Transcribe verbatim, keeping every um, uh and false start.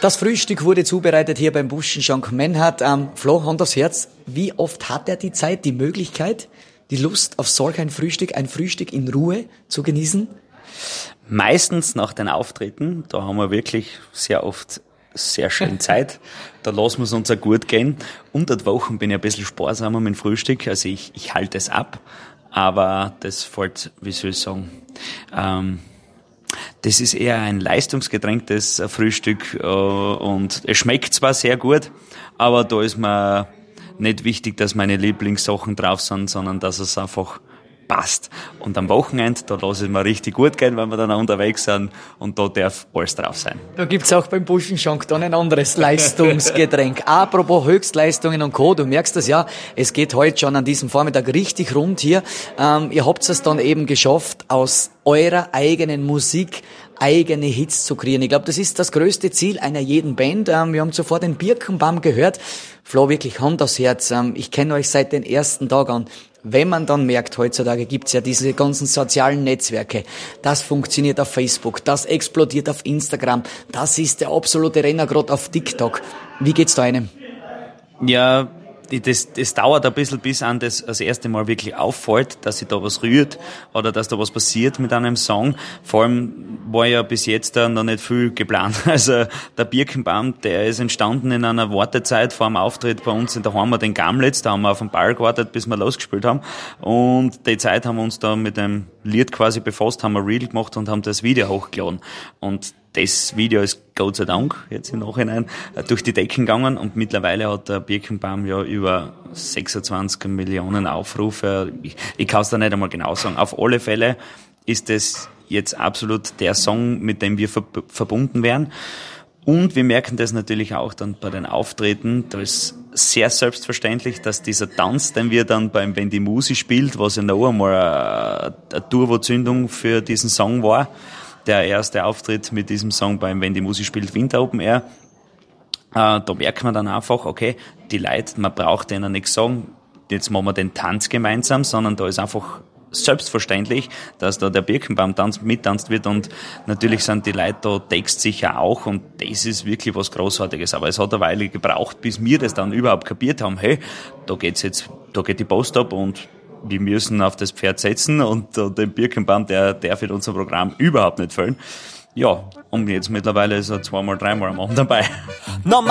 Das Frühstück wurde zubereitet hier beim Buschenschank Mennhardt. Ähm, Flo, Hand aufs Herz, wie oft hat er die Zeit, die Möglichkeit, die Lust auf solch ein Frühstück, ein Frühstück in Ruhe zu genießen? Meistens nach den Auftritten, da haben wir wirklich sehr oft sehr schön Zeit. Da lassen wir es uns auch gut gehen. Unter der Woche bin ich ein bisschen sparsamer mit dem Frühstück, also ich, ich halte es ab, aber das fällt, wie soll ich sagen, ähm, das ist eher ein leistungsgetränktes Frühstück äh, und es schmeckt zwar sehr gut, aber da ist mir nicht wichtig, dass meine Lieblingssachen drauf sind, sondern dass es einfach passt. Und am Wochenende, da lasse ich mir richtig gut gehen, wenn wir dann auch unterwegs sind und da darf alles drauf sein. Da gibt's auch beim Buschenschank dann ein anderes Leistungsgetränk. Apropos Höchstleistungen und Co., du merkst das ja, es geht heute schon an diesem Vormittag richtig rund hier. Ähm, ihr habt es dann eben geschafft, aus eurer eigenen Musik eigene Hits zu kreieren. Ich glaube, das ist das größte Ziel einer jeden Band. Ähm, wir haben zuvor den Birkenbaum gehört. Flo, wirklich Hand aufs Herz. Ähm, ich kenne euch seit den ersten Tagen an. Wenn man dann merkt, heutzutage gibt's ja diese ganzen sozialen Netzwerke, das funktioniert auf Facebook, das explodiert auf Instagram, das ist der absolute Renner gerade auf TikTok. Wie geht's da einem? Ja, das, das dauert ein bisschen, bis an das das erste Mal wirklich auffällt, dass sich da was rührt oder dass da was passiert mit einem Song. Vor allem war ja bis jetzt da noch nicht viel geplant. Also der Birkenbaum, der ist entstanden in einer Wartezeit vor dem Auftritt bei uns in der Heimat in Gamlitz. Da haben wir auf den Ball gewartet, bis wir losgespielt haben. Und die Zeit haben wir uns da mit dem Lied quasi befasst, haben ein Reel gemacht und haben das Video hochgeladen. Und das Video ist Gott sei Dank jetzt im Nachhinein durch die Decken gegangen und mittlerweile hat der Birkenbaum ja über sechsundzwanzig Millionen Aufrufe. Ich, ich kann es da nicht einmal genau sagen. Auf alle Fälle ist das jetzt absolut der Song, mit dem wir ver- verbunden werden. Und wir merken das natürlich auch dann bei den Auftritten. Da ist sehr selbstverständlich, dass dieser Tanz, den wir dann beim Wenn die Musi spielt, was ja noch einmal eine, eine Turbo-Zündung für diesen Song war, der erste Auftritt mit diesem Song beim Wenn die Musik spielt, Winter Open Air. Äh, da merkt man dann einfach, okay, die Leute, man braucht denen nichts sagen, jetzt machen wir den Tanz gemeinsam, sondern da ist einfach selbstverständlich, dass da der Birkenbaum-Tanz mittanzt wird und natürlich sind die Leute da textsicher auch und das ist wirklich was Großartiges. Aber es hat eine Weile gebraucht, bis wir das dann überhaupt kapiert haben, hey, da geht's jetzt, da geht die Post ab und wir müssen auf das Pferd setzen und, und den Birkenbaum, der darf in unser Programm überhaupt nicht fehlen. Ja, und jetzt mittlerweile ist er zweimal, dreimal am Abend dabei.